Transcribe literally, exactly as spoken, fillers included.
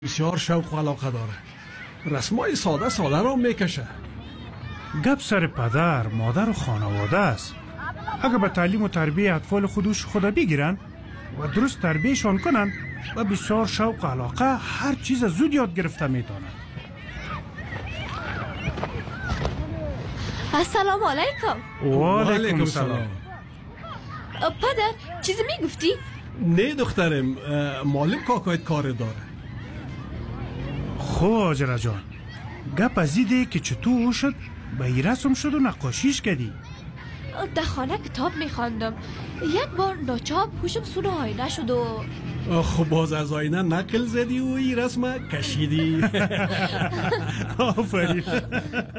بسیار شوق و علاقه داره. رسمای ساده ساده را میکشه. گپ سر پدر، مادر و خانواده است. اگه به تعلیم و تربیه اطفال خودش خدا بگیرن و درست تربیهشان کنن و بسیار شوق و علاقه هر چیز زود یاد گرفته میتونن. السلام علیکم. و علیکم السلام. پدر چیزی میگفتی؟ نه دخترم، معلم کاکایت کار داره. خب آجرا جان، گپ از ایده که چطور شد به ای رسم شد و نقاشیش کردی؟ در خانه کتاب میخواندم، یک بار ناچار هوشم سون آینه شد و خب باز از آینه نقل زدی و ای رسمه کشیدی. آفرین.